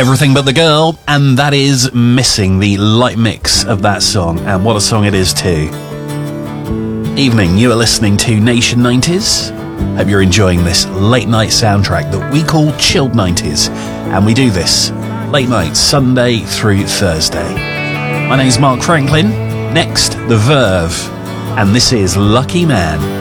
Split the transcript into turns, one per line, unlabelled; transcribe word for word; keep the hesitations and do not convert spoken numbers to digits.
Everything But the Girl, and that is Missing, the light mix of that song, and what a song it is too. Evening, you are listening to Nation nineties. Hope you're enjoying this late night soundtrack that we call Chilled nineties, and we do this late night, Sunday through Thursday. My name's Mark Franklin. Next, The Verve, and this is Lucky Man.